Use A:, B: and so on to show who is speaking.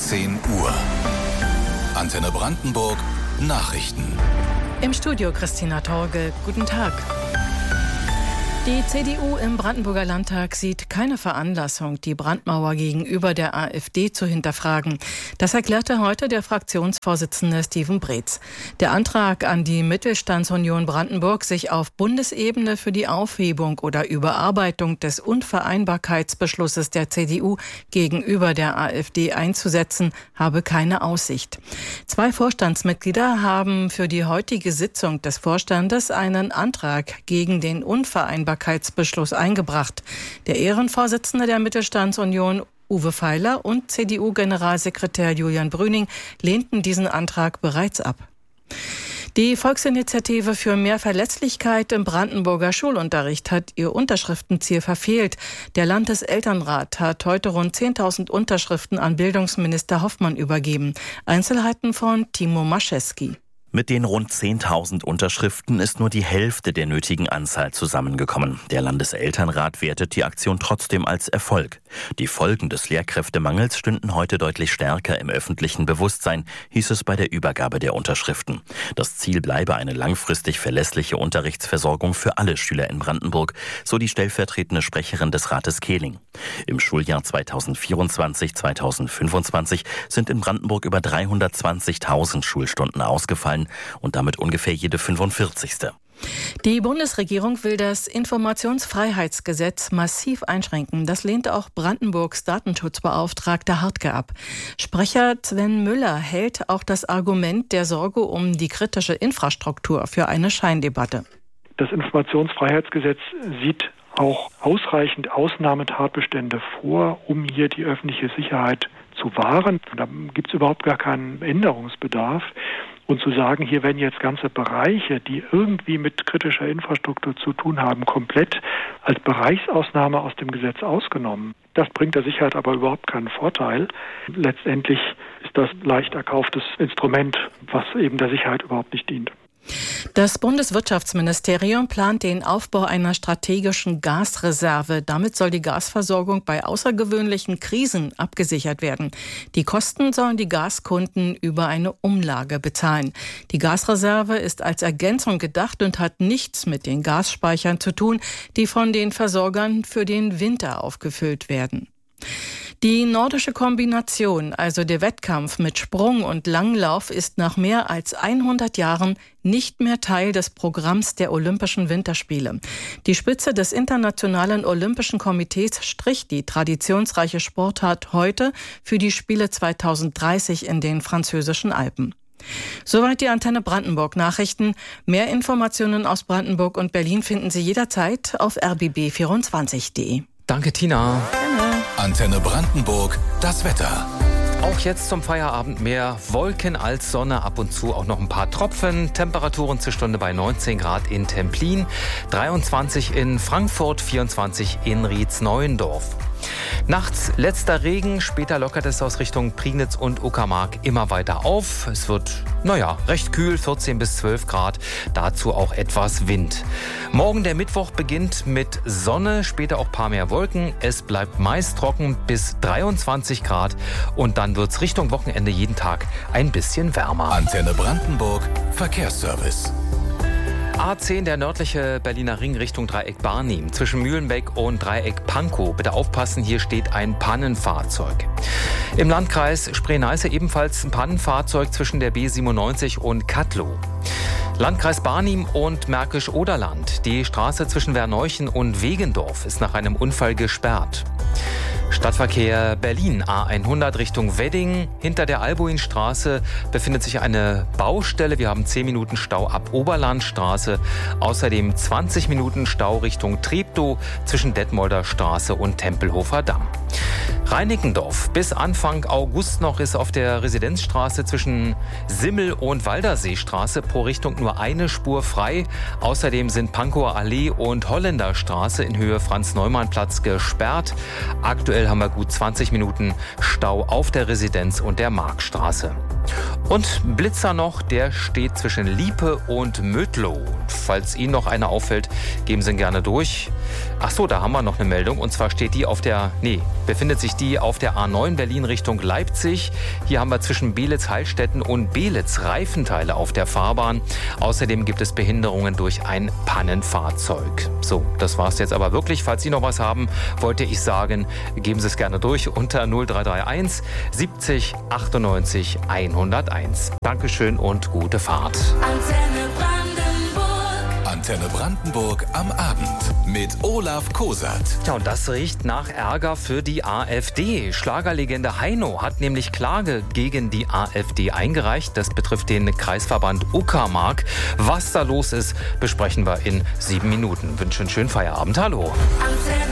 A: 10 Uhr. Antenne Brandenburg Nachrichten.
B: Im Studio Christina Torge. Guten Tag. Die CDU im Brandenburger Landtag sieht keine Veranlassung, die Brandmauer gegenüber der AfD zu hinterfragen. Das erklärte heute der Fraktionsvorsitzende Steven Breetz. Der Antrag an die Mittelstandsunion Brandenburg, sich auf Bundesebene für die Aufhebung oder Überarbeitung des Unvereinbarkeitsbeschlusses der CDU gegenüber der AfD einzusetzen, habe keine Aussicht. 2 Vorstandsmitglieder haben für die heutige Sitzung des Vorstandes einen Antrag gegen den Unvereinbarkeitsbeschluss eingebracht. Der Ehrenvorsitzende der Mittelstandsunion, Uwe Feiler, und CDU-Generalsekretär Julian Brüning lehnten diesen Antrag bereits ab. Die Volksinitiative für mehr Verlässlichkeit im Brandenburger Schulunterricht hat ihr Unterschriftenziel verfehlt. Der Landeselternrat hat heute rund 10.000 Unterschriften an Bildungsminister Hoffmann übergeben. Einzelheiten von Timo Maschewski.
C: Mit den rund 10.000 Unterschriften ist nur die Hälfte der nötigen Anzahl zusammengekommen. Der Landeselternrat wertet die Aktion trotzdem als Erfolg. Die Folgen des Lehrkräftemangels stünden heute deutlich stärker im öffentlichen Bewusstsein, hieß es bei der Übergabe der Unterschriften. Das Ziel bleibe eine langfristig verlässliche Unterrichtsversorgung für alle Schüler in Brandenburg, so die stellvertretende Sprecherin des Rates Kehling. Im Schuljahr 2024/2025 sind in Brandenburg über 320.000 Schulstunden ausgefallen und damit ungefähr jede 45.
B: Die Bundesregierung will das Informationsfreiheitsgesetz massiv einschränken. Das lehnte auch Brandenburgs Datenschutzbeauftragter Hartke ab. Sprecher Sven Müller hält auch das Argument der Sorge um die kritische Infrastruktur für eine Scheindebatte.
D: Das Informationsfreiheitsgesetz sieht auch ausreichend Ausnahmetatbestände vor, um hier die öffentliche Sicherheit zu wahren. Da gibt es überhaupt gar keinen Änderungsbedarf. Und zu sagen, hier werden jetzt ganze Bereiche, die irgendwie mit kritischer Infrastruktur zu tun haben, komplett als Bereichsausnahme aus dem Gesetz ausgenommen, das bringt der Sicherheit aber überhaupt keinen Vorteil. Letztendlich ist das leicht erkauftes Instrument, was eben der Sicherheit überhaupt nicht dient.
B: Das Bundeswirtschaftsministerium plant den Aufbau einer strategischen Gasreserve. Damit soll die Gasversorgung bei außergewöhnlichen Krisen abgesichert werden. Die Kosten sollen die Gaskunden über eine Umlage bezahlen. Die Gasreserve ist als Ergänzung gedacht und hat nichts mit den Gasspeichern zu tun, die von den Versorgern für den Winter aufgefüllt werden. Die nordische Kombination, also der Wettkampf mit Sprung und Langlauf, ist nach mehr als 100 Jahren nicht mehr Teil des Programms der Olympischen Winterspiele. Die Spitze des Internationalen Olympischen Komitees strich die traditionsreiche Sportart heute für die Spiele 2030 in den französischen Alpen. Soweit die Antenne Brandenburg Nachrichten. Mehr Informationen aus Brandenburg und Berlin finden Sie jederzeit auf rbb24.de.
E: Danke, Tina.
A: Antenne Brandenburg, das Wetter.
E: Auch jetzt zum Feierabend mehr Wolken als Sonne, ab und zu auch noch ein paar Tropfen. Temperaturen zur Stunde bei 19 Grad in Templin, 23 in Frankfurt, 24 in Rietz-Neuendorf. Nachts letzter Regen, später lockert es aus Richtung Prignitz und Uckermark immer weiter auf. Es wird, recht kühl, 14 bis 12 Grad, dazu auch etwas Wind. Morgen der Mittwoch beginnt mit Sonne, später auch ein paar mehr Wolken. Es bleibt meist trocken bis 23 Grad und dann wird es Richtung Wochenende jeden Tag ein bisschen wärmer.
A: Antenne Brandenburg, Verkehrsservice.
E: A10, der nördliche Berliner Ring Richtung Dreieck Barnim, zwischen Mühlenbeck und Dreieck Pankow. Bitte aufpassen, hier steht ein Pannenfahrzeug. Im Landkreis Spree-Neiße ebenfalls ein Pannenfahrzeug zwischen der B97 und Kattlow. Landkreis Barnim und Märkisch-Oderland. Die Straße zwischen Werneuchen und Wegendorf ist nach einem Unfall gesperrt. Stadtverkehr Berlin, A100 Richtung Wedding. Hinter der Albuinstraße befindet sich eine Baustelle. Wir haben 10 Minuten Stau ab Oberlandstraße. Außerdem 20 Minuten Stau Richtung Treptow zwischen Detmolder Straße und Tempelhofer Damm. Reinickendorf. Bis Anfang August noch ist auf der Residenzstraße zwischen Simmel- und Walderseestraße pro Richtung nur eine Spur frei. Außerdem sind Pankower Allee und Holländerstraße in Höhe Franz-Neumann-Platz gesperrt. Aktuell haben wir gut 20 Minuten Stau auf der Residenz und der Markstraße. Und Blitzer noch, der steht zwischen Liepe und Mödlow. Falls Ihnen noch einer auffällt, geben Sie ihn gerne durch. Ach so, da haben wir noch eine Meldung. Und zwar befindet sich die auf der A9 Berlin Richtung Leipzig. Hier haben wir zwischen Beelitz-Heilstätten und Beelitz Reifenteile auf der Fahrbahn. Außerdem gibt es Behinderungen durch ein Pannenfahrzeug. So, das war's jetzt aber wirklich. Falls Sie noch was haben, wollte ich sagen, geben Sie es gerne durch unter 0331 70 98 101. Dankeschön und gute Fahrt.
A: Antenne Brandenburg am Abend mit Olaf Kosat.
E: Ja, und das riecht nach Ärger für die AfD. Schlagerlegende Heino hat nämlich Klage gegen die AfD eingereicht. Das betrifft den Kreisverband Uckermark. Was da los ist, besprechen wir in 7 Minuten. Wünsche einen schönen Feierabend. Hallo.